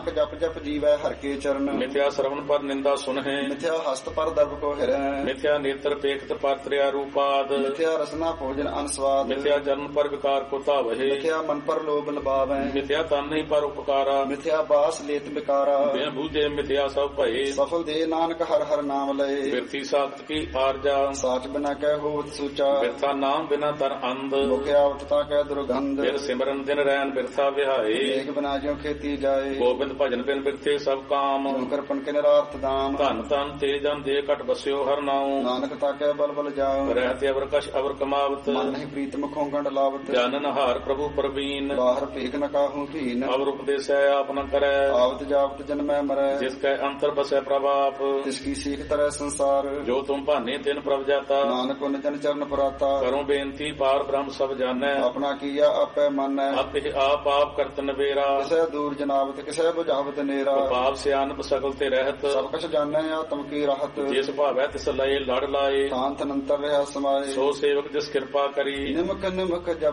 ਨਾਨਕ ਜਪ ਜਪ ਜੀਵੈ ਹਰਿ ਕੇ ਚਰਨ। ਮਿਥਿਆ ਸਰਵਣ ਪਰ ਨਿੰਦਾ ਸੁਨਹਿ, ਮਿਥਿਆ ਹਸਤ ਪਰ ਦਰਬ ਕੋ ਹਿਰੈ। ਮਿਥਿਆ ਨੇਤਰ ਪੇਖਤ ਪਰ ਤ੍ਰਿਆ ਰੂਪਾਦ, ਮਿਥਿਆ ਰਸਨਾ ਭੋਜਨ ਅਨਸਵਾਦ। ਮਿਥਿਆ ਜਨਮ ਪਰ ਵਿਕਾਰ ਕੋ ਧਾਵਹਿ, ਮਿਥਿਆ ਮਨ ਪਰ ਲੋਭ ਲਬਾਵੈ। ਮਿਥਿਆ ਤਨ ਨਹੀਂ ਪਰ ਉਪਕਾਰਾ, ਮਿਥਿਆ ਬਾਸ ਲੇਤ ਬਿਕਾਰਾ। ਬਿਨ ਬੂਝੇ ਮਿਥਿਆ ਸਭ ਭਏ, ਸਫਲ ਦੇ ਨਾਨਕ ਹਰ ਹਰ ਨਾਮ ਲਏ। ਬਿਰਥੀ ਸਾਖਤ ਕੀ ਆਰਜਾ, ਸਾਚ ਬਿਨਾ ਕਹਿ ਹੋਵਤ ਸੂਚਾ। ਬਿਰਥਾ ਨਾਮ ਬਿਨਾ ਤਨ ਅੰਧ, ਮੁਖਿਆ ਉਤਤਾ ਕਹਿ ਦੁਰਗੰਧ। ਬਿਨ ਸਿਮਰਨ ਦਿਨ ਰੈਨ ਬਿਰਥਾ ਵਿਹਾਏ, ਏਕ ਬਿਨਾ ਜਿਉ ਖੇਤੀ ਜਾਏ। ਗੋਬਿੰਦ ਭਜਨ ਬਿਨ ਬਿਰਥੇ ਸਭ ਕਾਮ, ਕਿਰਪਨ ਕੇ ਨਿਰਾਰਥ ਦਾਮ। ਧਨ ਧਨ ਤੇ ਜਨ ਦੇ ਘਟ ਬਸਿਓ ਹਰ ਨਾਉ, ਨਾਨਕ ਤਾਕੈ ਬਲ ਬਲ ਜਾਉ। ਰਹਿਤੇ ਅਵਰ ਕਛ ਅਵਰ ਕਮਾਵਤ, ਮਨ ਨਹੀਂ ਪ੍ਰੀਤ ਮੁਖੋਂ ਗੰਢ ਲਾਵਤ। ਜਾਨਨ ਹਾਰ ਪ੍ਰਭੂ ਪ੍ਰਵੀਨ, ਬਾਹਰ ਭੇਖ ਨ ਕਾਹੂ ਧੀਨ। ਅਵਰ ਉਪਦੇਸੈ ਆਪ ਨ ਕਰੈ, ਆਵਤ ਜਾਵਤ ਜਨਮੈ ਮਰੈ। ਜਿਸ ਕੈ ਅੰਤਰ ਬਸੈ ਪ੍ਰਭਾਪ, ਤਿਸ ਕੀ ਸੀਖ ਤਰੈ ਸੰਸਾਰ। ਜੋ ਤੁਮ ਭਾਨੇ ਤਿਨ ਪ੍ਰਭ ਜਾਤਾ, ਨਾਨਕ ਉਨ ਜਨ ਚਰਨ ਪੁਰਾਤਾ। ਕਰੋ ਬੇਨਤੀ ਪਾਰ ਬ੍ਰਹਮ ਸਭ ਜਾਣੈ, ਆਪਣਾ ਕੀਆ ਆਪੈ ਮਾਨੈ। ਆਪੇ ਆਪ ਆਪ ਕਰਤ ਨਵੇਰਾ, ਕਿਸੈ ਦੂਰ ਜਨਾਵਤ ਕਿਸੈ ਬੁਝਾਵਤ ਨੇਰਾ। ਪਾਪ ਸਿਆਨਪ ਸਗਲ ਤੇ ਰਹਿਤ, ਸਭ ਕਛ ਜਾਣੈ ਆਤਮ ਕੀ ਰਾਹਤ। ਜਿਸ ਭਾਵੈ ਤਿਸ ਲਏ ਲੜ ਲਾਏ, ਸ਼ਾਂਤ ਅਨੰਤਰ ਰਹਾ ਸਮਾਏ। ਸੋ ਸੇਵਕ ਜਿਸ ਕਿਰਪਾ ਕਰੀ, ਨਿਮਕ ਨਿਮਕ ਜਪ